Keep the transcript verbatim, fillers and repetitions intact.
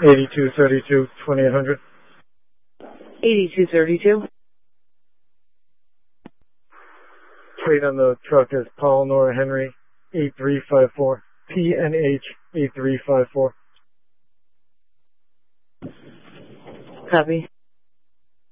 eighty-two thirty-two, twenty-eight hundred. eighty-two thirty-two. Plate on the truck is Paul Nora Henry, eight three five four. P N H eight three five four. Copy.